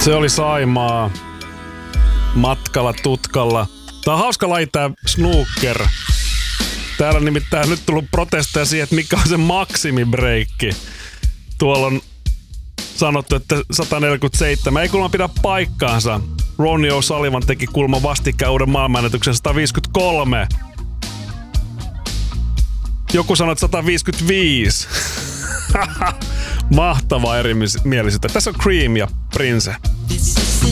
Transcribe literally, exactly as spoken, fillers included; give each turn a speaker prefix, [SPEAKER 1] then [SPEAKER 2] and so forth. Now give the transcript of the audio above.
[SPEAKER 1] Se oli Saimaa. Matkalla tutkalla. Tää on hauska laji tää snooker. Täällä on nimittäin nyt tullut protesteja siihen, että mikä on se maksimibreikki. Tuolla on sanottu, että sata neljäkymmentäseitsemän. Ei kuulemma pidä paikkaansa. Ronnie O'Sullivan teki kulma vastikään uuden maailmanennätyksen sata viisikymmentäkolme. Joku sanoi, että sata viisikymmentäviisi. Mahtavaa erimielisyyttä. Tässä on Cream ja Prince.
[SPEAKER 2] This is the